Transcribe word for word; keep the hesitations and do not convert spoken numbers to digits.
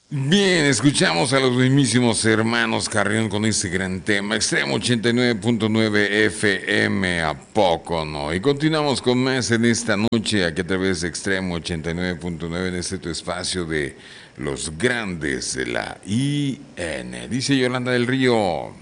Bien, escuchamos a los mismísimos hermanos Carrión con este gran tema, Extremo ochenta y nueve punto nueve F M, ¿a poco no? Y continuamos con más en esta noche, aquí a través de Extremo ochenta y nueve punto nueve en este tu espacio de los grandes de la I N. Dice Yolanda del Río.